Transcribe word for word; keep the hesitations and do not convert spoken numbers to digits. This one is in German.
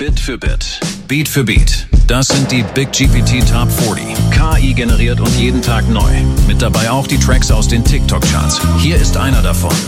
Bit für Bit. Beat für Beat. Das sind die Big G P T Top vierzig. K I generiert und jeden Tag neu. Mit dabei auch die Tracks aus den TikTok-Charts. Hier ist einer davon.